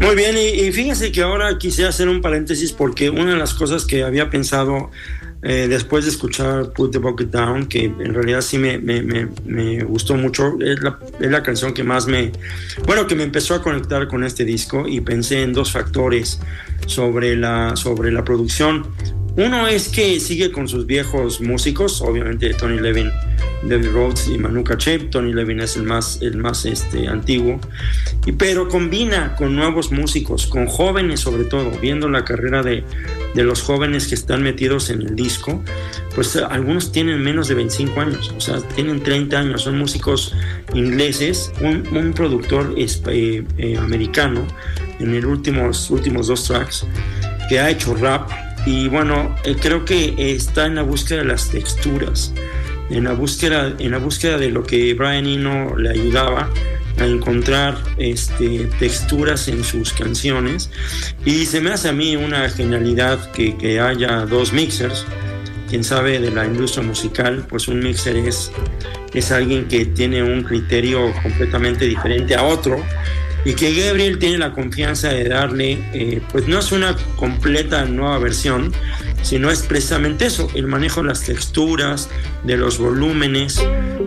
Muy bien, y fíjense que ahora quisiera hacer un paréntesis porque una de las cosas que había pensado después de escuchar Put the Bucket Down, que en realidad sí me gustó mucho, es la canción que más que me empezó a conectar con este disco, y pensé en dos factores sobre la producción. Uno es que sigue con sus viejos músicos, obviamente Tony Levin, David Rhodes y Manu Katché. Tony Levin es el más antiguo, pero combina con nuevos músicos, con jóvenes sobre todo, viendo la carrera de los jóvenes que están metidos en el disco. Pues algunos tienen menos de 25 años, o sea, tienen 30 años, son músicos ingleses, un productor americano en los últimos dos tracks, que ha hecho rap. Y bueno, creo que está en la búsqueda de las texturas, en la búsqueda de lo que Brian Eno le ayudaba a encontrar texturas en sus canciones. Y se me hace a mí una genialidad que haya dos mixers. Quien sabe de la industria musical, pues un mixer es alguien que tiene un criterio completamente diferente a otro, y que Gabriel tiene la confianza de darle, pues no es una completa nueva versión, sino es precisamente eso, el manejo de las texturas, de los volúmenes,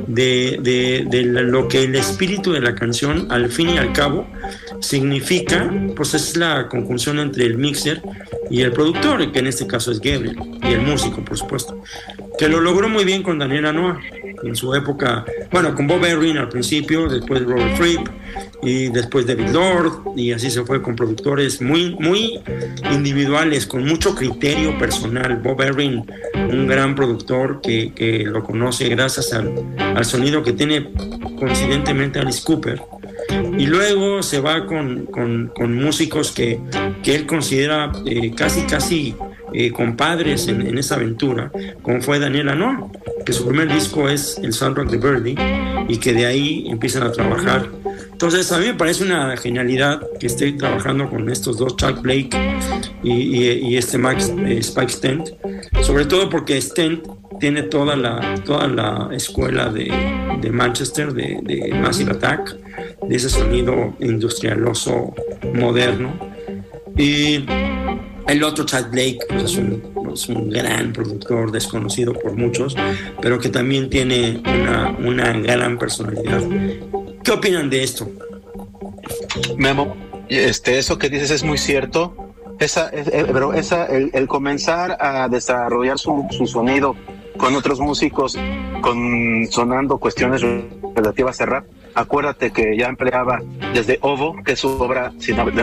de lo que el espíritu de la canción, al fin y al cabo, significa. Pues es la conjunción entre el mixer y el productor, que en este caso es Gabriel, y el músico, por supuesto, que lo logró muy bien con Daniel Lanois en su época, bueno, con Bob Ezrin al principio, después Robert Fripp, y después David Lord, y así se fue con productores muy, muy individuales, con mucho criterio personal. Bob Ezrin, un gran productor que lo conoce gracias al sonido que tiene coincidentemente Alice Cooper, y luego se va con músicos que él considera casi compadres en esa aventura, como fue Daniel Lanois, que su primer disco es el soundtrack de Birdie, y que de ahí empiezan a trabajar. Entonces a mí me parece una genialidad que esté trabajando con estos dos, Chuck Blake y Spike Stent, sobre todo porque Stent tiene toda la escuela de Manchester, de Massive Attack, de ese sonido industrialoso moderno. Y el otro, Chuck Blake, pues es un gran productor desconocido por muchos, pero que también tiene una gran personalidad. ¿Qué opinan de esto? Memo, eso que dices es muy cierto. El comenzar a desarrollar su sonido con otros músicos, sonando cuestiones relativas a rap. Acuérdate que ya empleaba desde Ovo, que es su obra